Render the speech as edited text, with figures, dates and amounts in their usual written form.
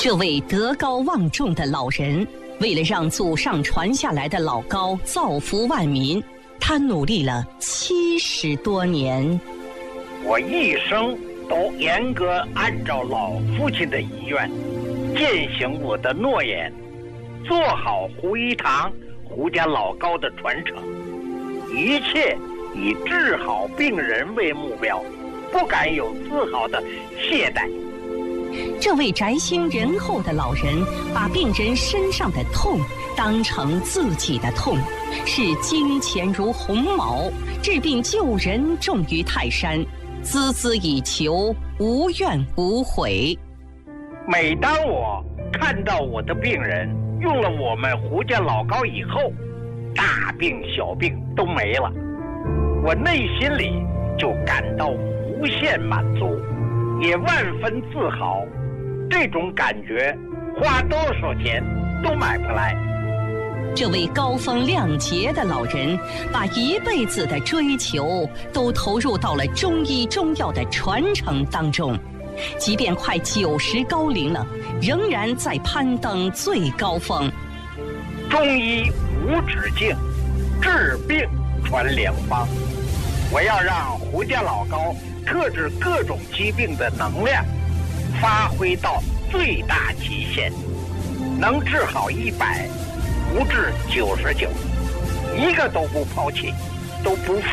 这位德高望重的老人，为了让祖上传下来的老高造福万民，他努力了70多年。 我一生都严格按照老父亲的遗愿，践行我的诺言，做好胡一堂、胡家老高的传承，一切以治好病人为目标，不敢有丝毫的懈怠。 这位宅心仁厚的老人，把病人身上的痛当成自己的痛，视金钱如鸿毛，治病救人重于泰山，孜孜以求，无怨无悔。 每当我看到我的病人用了我们胡家老高以后，大病小病都没了，我内心里就感到无限满足，也万分自豪。这种感觉花多少钱都买不来。 这位高风亮节的老人，把一辈子的追求都投入到了中医中药的传承当中，即便快90高龄了，仍然在攀登最高峰。 中医无止境，治病传良方。我要让胡家老高克制各种疾病的能量发挥到最大极限，能治好100，不治99，一个都不抛弃，都不负